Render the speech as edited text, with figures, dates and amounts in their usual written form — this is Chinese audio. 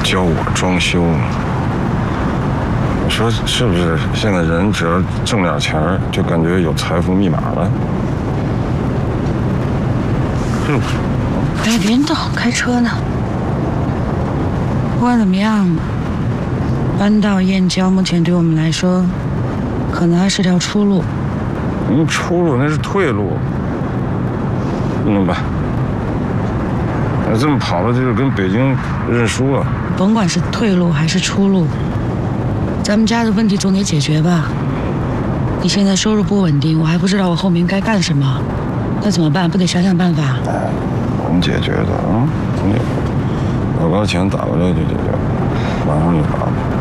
教我装修呢。你说是不是？现在人只要挣点钱，就感觉有财富密码了，是不是？ 哎，别动，开车呢。不管怎么样，搬到燕郊目前对我们来说，可能还是条出路。 出路那是退路，不能办。这么跑了就是跟北京认输了。 甭管是退路还是出路，咱们家的问题总得解决吧。你现在收入不稳定，我还不知道我后面该干什么，那怎么办？不得想想办法？ 能解决的啊，能解决。老高钱打过来就解决，马上就打。